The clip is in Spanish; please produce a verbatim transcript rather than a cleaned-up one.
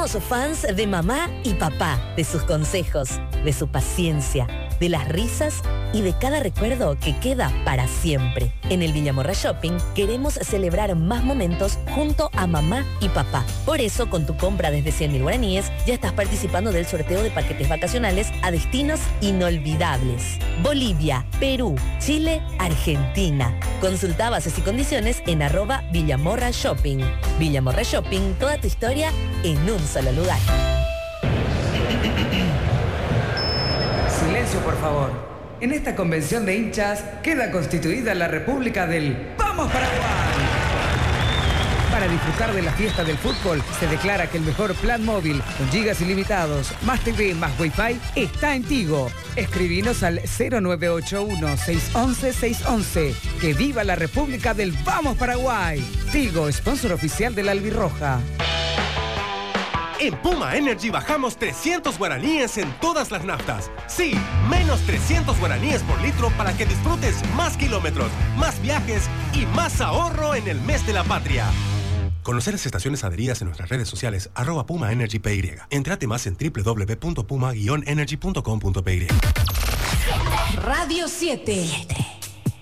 Somos fans de mamá y papá, de sus consejos, de su paciencia, de las risas y de cada recuerdo que queda para siempre. En el Villamorra Shopping queremos celebrar más momentos junto a mamá y papá. Por eso, con tu compra desde cien mil guaraníes, ya estás participando del sorteo de paquetes vacacionales a destinos inolvidables. Bolivia, Perú, Chile, Argentina. Consulta bases y condiciones en arroba Villamorra Shopping. Villamorra Shopping, toda tu historia en un solo lugar. Silencio, por favor. En esta convención de hinchas queda constituida la República del ¡Vamos Paraguay! Para disfrutar de la fiesta del fútbol, se declara que el mejor plan móvil con gigas ilimitados, más T V, más Wi-Fi, está en Tigo. Escribinos al cero nueve ocho uno, seis once, seis once. ¡Que viva la República del Vamos Paraguay! Tigo, sponsor oficial de la Albirroja. En Puma Energy bajamos trescientos guaraníes en todas las naftas. Sí, menos trescientos guaraníes por litro para que disfrutes más kilómetros, más viajes y más ahorro en el mes de la patria. Conocer las estaciones adheridas en nuestras redes sociales, arroba Puma Energy P Y. Entrate más en doble u doble u doble u punto puma guion energy punto com punto p y. Radio siete.